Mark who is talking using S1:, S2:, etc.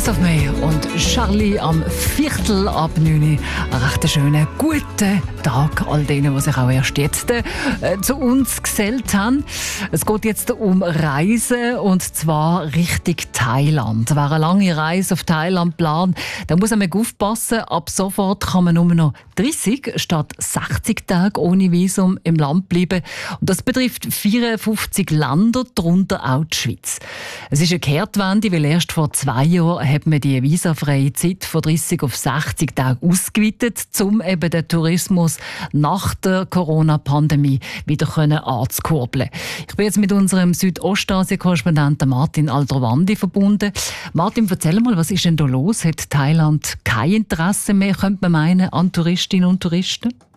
S1: Dance of Me und Charlie am Viertel ab 9 Uhr. Einen recht schönen, guten Tag all denen, die sich auch erst jetzt zu uns gesellt haben. Es geht jetzt um Reisen und zwar Richtung Thailand. Wer eine lange Reise auf Thailand plant, dann muss man aufpassen. Ab sofort kann man nur noch 30 statt 60 Tage ohne Visum im Land bleiben. Und das betrifft 54 Länder, darunter auch die Schweiz. Es ist eine Kehrtwende, weil erst vor 2 Jahren hat man die visafreie Zeit von 30 auf 60 Tage ausgeweitet, um eben den Tourismus nach der Corona-Pandemie wieder anzukurbeln. Ich bin jetzt mit unserem Südostasien-Korrespondenten Martin Aldrovandi verbunden. Martin, erzähl mal, was ist denn da los? Hat Thailand kein Interesse mehr, könnte man meinen, an Touristinnen und Touristen?